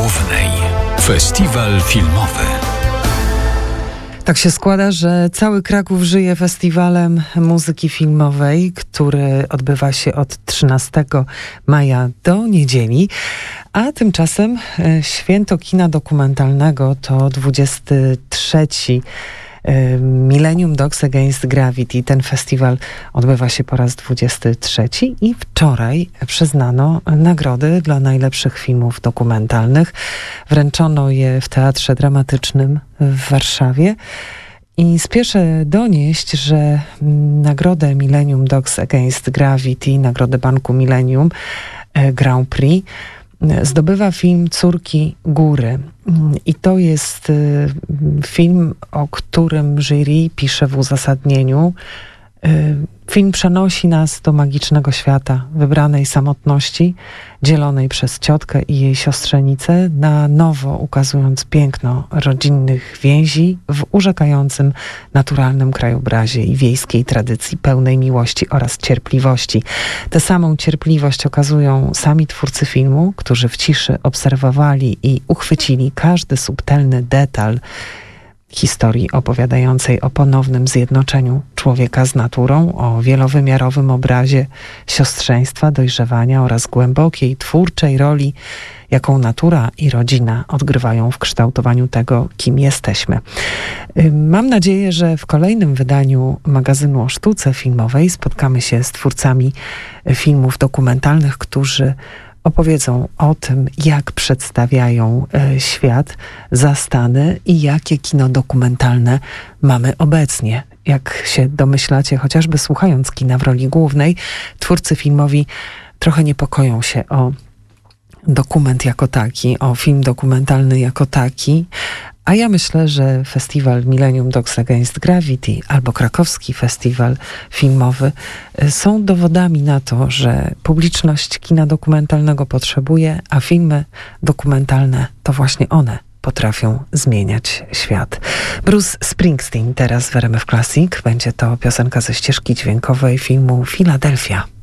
Głównej. Festiwal filmowy. Tak się składa, że cały Kraków żyje festiwalem muzyki filmowej, który odbywa się od 13 maja do niedzieli, a tymczasem Święto Kina Dokumentalnego to 23. Millennium Dogs Against Gravity. Ten festiwal odbywa się po raz 23 i wczoraj przyznano nagrody dla najlepszych filmów dokumentalnych. Wręczono je w Teatrze Dramatycznym w Warszawie. I spieszę donieść, że nagrodę Millennium Dogs Against Gravity, nagrodę Banku Millennium Grand Prix zdobywa film Córki Góry. I to jest film, o którym jury pisze w uzasadnieniu. Film przenosi nas do magicznego świata wybranej samotności, dzielonej przez ciotkę i jej siostrzenicę, na nowo ukazując piękno rodzinnych więzi w urzekającym naturalnym krajobrazie i wiejskiej tradycji pełnej miłości oraz cierpliwości. Tę samą cierpliwość okazują sami twórcy filmu, którzy w ciszy obserwowali i uchwycili każdy subtelny detal historii opowiadającej o ponownym zjednoczeniu człowieka z naturą, o wielowymiarowym obrazie siostrzeństwa, dojrzewania oraz głębokiej, twórczej roli, jaką natura i rodzina odgrywają w kształtowaniu tego, kim jesteśmy. Mam nadzieję, że w kolejnym wydaniu magazynu o sztuce filmowej spotkamy się z twórcami filmów dokumentalnych, którzy opowiedzą o tym, jak przedstawiają świat zastany i jakie kino dokumentalne mamy obecnie. Jak się domyślacie, chociażby słuchając kina w roli głównej, twórcy filmowi trochę niepokoją się o dokument jako taki, o film dokumentalny jako taki. A ja myślę, że festiwal Millennium Dogs Against Gravity albo krakowski festiwal filmowy są dowodami na to, że publiczność kina dokumentalnego potrzebuje, a filmy dokumentalne to właśnie one potrafią zmieniać świat. Bruce Springsteen teraz w RMF Classic. Będzie to piosenka ze ścieżki dźwiękowej filmu Filadelfia.